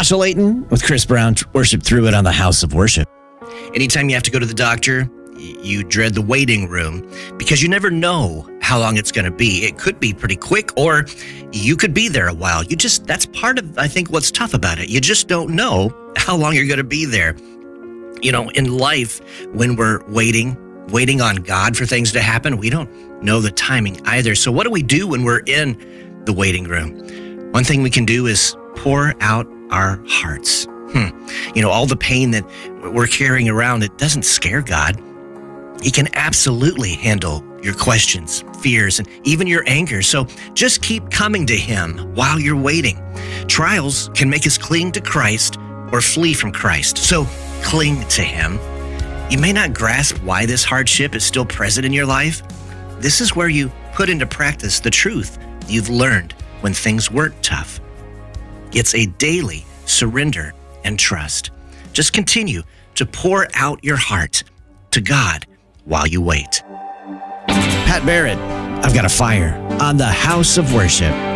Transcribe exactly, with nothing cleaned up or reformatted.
Joshua Layton with Chris Brown. Worship through it on the House of Worship. Anytime you have to go to the doctor, you dread the waiting room because you never know how long it's going to be. It could be pretty quick, or you could be there a while. You just, that's part of, I think, what's tough about it. You just don't know how long you're going to be there. You know, in life, when we're waiting, waiting on God for things to happen, we don't know the timing either. So what do we do when we're in the waiting room? One thing we can do is pour out our hearts. Hmm. You know, all the pain that we're carrying around, it doesn't scare God. He can absolutely handle your questions, fears, and even your anger. So just keep coming to him while you're waiting. Trials can make us cling to Christ or flee from Christ. So cling to him. You may not grasp why this hardship is still present in your life. This is where you put into practice the truth you've learned when things weren't tough. It's a daily surrender and trust. Just continue to pour out your heart to God while you wait. Pat Barrett, I've got a fire on the House of Worship.